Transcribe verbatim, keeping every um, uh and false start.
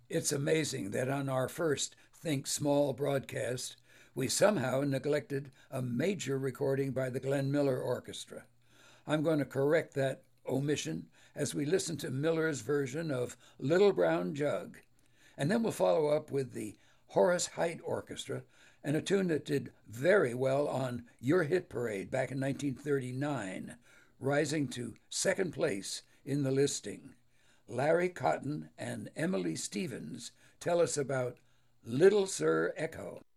It's amazing that on our first Think Small broadcast, we somehow neglected a major recording by the Glenn Miller Orchestra. I'm going to correct that omission as we listen to Miller's version of Little Brown Jug. And then we'll follow up with the Horace Heidt Orchestra and a tune that did very well on Your Hit Parade back in nineteen thirty-nine, rising to second place in the listing. Larry Cotton and Emily Stevens tell us about Little Sir Echo.